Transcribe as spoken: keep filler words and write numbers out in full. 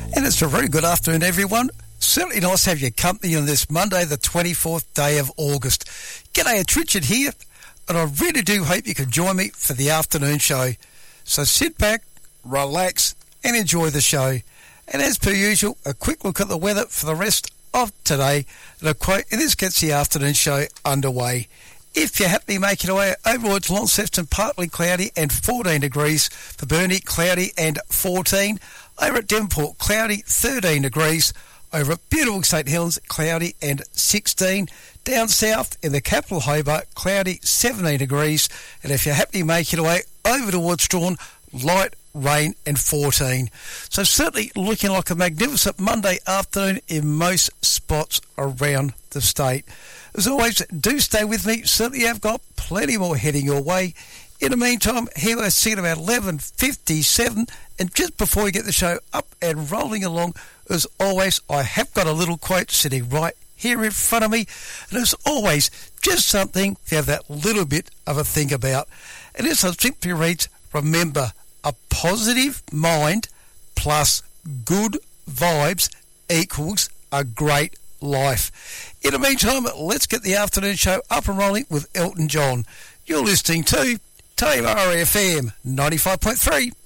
And it's a very good afternoon, everyone. Certainly nice to have your company on this Monday, the twenty-fourth day of August. G'day, it's Richard here, and I really do hope you can join me for the afternoon show. So sit back, relax, and enjoy the show. And as per usual, a quick look at the weather for the rest of today, and a quote, and this gets the afternoon show underway. If you're happily making away over towards Launceston, partly cloudy and fourteen degrees. For Burnie, cloudy and fourteen. Over at Devonport, cloudy, thirteen degrees. Over at beautiful St Helens, cloudy and sixteen. Down south in the capital Hobart, cloudy, seventeen degrees. And if you're happily making away over towards Strawn, light rain and fourteen. So certainly looking like a magnificent Monday afternoon in most spots around the state. As always, do stay with me. Certainly I've got plenty more heading your way. In the meantime, here we're sitting about eleven fifty-seven, and just before we get the show up and rolling along, as always, I have got a little quote sitting right here in front of me, and as always, just something to have that little bit of a think about. And this one simply reads, remember, a positive mind plus good vibes equals a great life. In the meantime, let's get the afternoon show up and rolling with Elton John. You're listening to T A M R F M ninety-five point three.